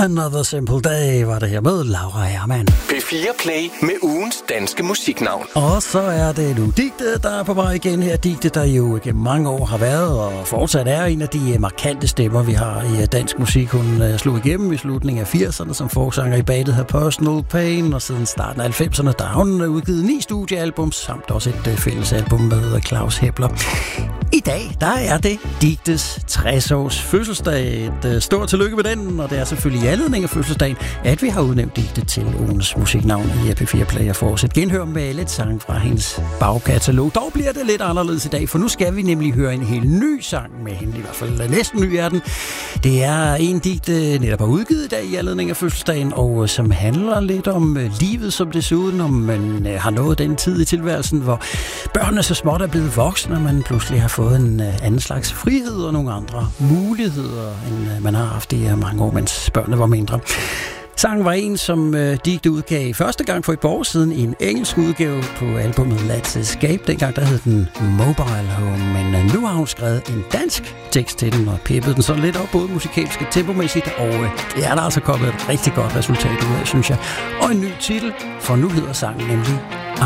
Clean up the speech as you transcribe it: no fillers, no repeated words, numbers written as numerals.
Another Simple Day var det her med Laura Hermann. P4 Play med ugens danske musiknavn. Og så er det nu Dicte, der er på vej igen her. Dicte, der jo gennem mange år har været og fortsat er en af de markante stemmer, vi har i dansk musik. Hun slog igennem i slutningen af 80'erne som forsanger i bandet her Personal Pain, og siden starten af 90'erne, der har hun udgivet 9 studiealbum, samt også et fællesalbum med Claus Hepler. I dag, der er det Dictes 60-års fødselsdag. Et stort tillykke med den, og det er selvfølgelig i anledning af fødselsdagen, at vi har udnævnt Dicte til ugens musiknavn i P4 Play og får et genhør med lidt sang fra hendes bagkatalog. Dog bliver det lidt anderledes i dag, for nu skal vi nemlig høre en helt ny sang med hende, i hvert fald næsten ny er den. Det er en Dicte netop har udgivet i dag i anledning af fødselsdagen, og som handler lidt om livet som det ser ud, når man har nået den tid i tilværelsen, hvor børnene så småt er blevet voksne, og man pludselig har fået en anden slags frihed og nogle andre muligheder, end man har haft i mange år, mens børnene var mindre. Sangen var en, som Dicte udgav første gang for et par år siden i en engelsk udgave på albumet Let's Escape. Dengang der hed den Mobile Home, men nu har hun skrevet en dansk tekst til den og pippet den så lidt op, både musikalsk og tempomæssigt, og det er der altså kommet et rigtig godt resultat ud af, synes jeg. Og en ny titel, for nu hedder sangen nemlig